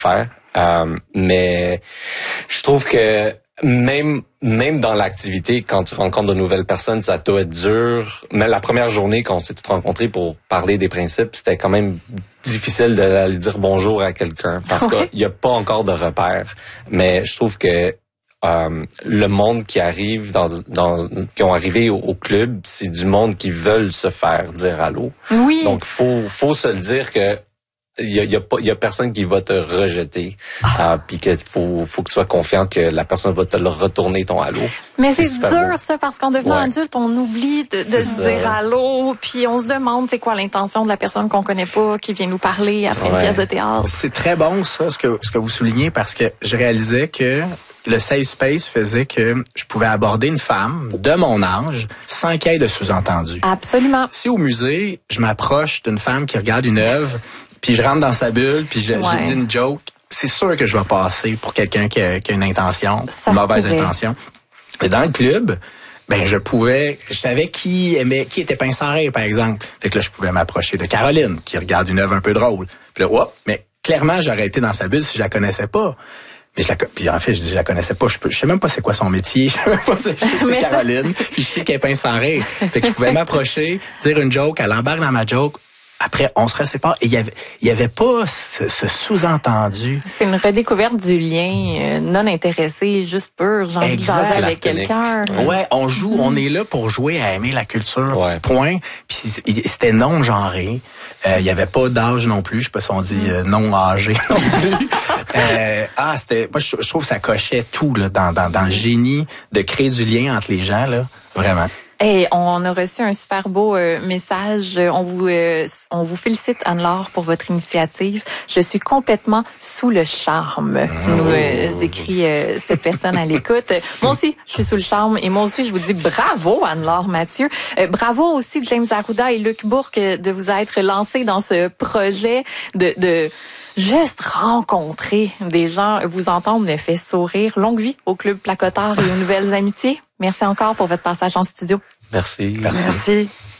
faire. Mais je trouve que même dans l'activité, quand tu rencontres de nouvelles personnes, ça doit être dur. Mais la première journée, quand on s'est tous rencontrés pour parler des principes, c'était quand même difficile d'aller dire bonjour à quelqu'un parce qu'il y a pas encore de repères. Mais je trouve que le monde qui arrive qui ont arrivé au club, c'est du monde qui veulent se faire dire allô. Oui. Donc faut se le dire que il y a personne qui va te rejeter. Puis que faut que tu sois confiant que la personne va te le retourner ton allô. Mais c'est dur, ça, parce qu'en devenant adulte, on oublie de se dire allô, puis on se demande c'est quoi l'intention de la personne qu'on connaît pas, qui vient nous parler après une pièce de théâtre. C'est très bon, ça, ce que vous soulignez, parce que je réalisais que le safe space faisait que je pouvais aborder une femme de mon âge sans qu'il y ait de sous-entendu. Absolument. Si au musée, je m'approche d'une femme qui regarde une œuvre, puis je rentre dans sa bulle, puis je dis une joke, c'est sûr que je vais passer pour quelqu'un qui a une intention, une mauvaise intention. Et dans le club, je savais qui était pince en rire, par exemple. Fait que là, je pouvais m'approcher de Caroline, qui regarde une œuvre un peu drôle. Puis là, mais clairement, j'aurais été dans sa bulle si je la connaissais pas. Mais puis en fait, je la connaissais pas. Je sais même pas c'est quoi son métier. Je sais même pas c'est Caroline. Puis je sais qu'elle pince en rire. Fait que je pouvais m'approcher, dire une joke, elle embarque dans ma joke. Après, on se sépare. Et il y avait pas ce sous-entendu. C'est une redécouverte du lien non intéressé, juste pur. J'ai envie de jaser avec quelqu'un. Ouais, on joue, on est là pour jouer à aimer la culture. Point. Puis c'était non genré. Il y avait pas d'âge non plus. Je sais pas si on dit non âgé non plus. Moi, je trouve que ça cochait tout là dans le génie de créer du lien entre les gens là, vraiment. Hey, on a reçu un super beau message. On vous félicite, Anne-Laure, pour votre initiative. Je suis complètement sous le charme, nous écrit cette personne à l'écoute. Moi aussi, je suis sous le charme et moi aussi, je vous dis bravo, Anne-Laure Mathieu. Bravo aussi, James Arruda et Luc Bourque, de vous être lancés dans ce projet de juste rencontrer des gens, vous entendre me fait sourire. Longue vie au Club Placotard et aux Nouvelles Amitiés. Merci encore pour votre passage en studio. Merci. Merci.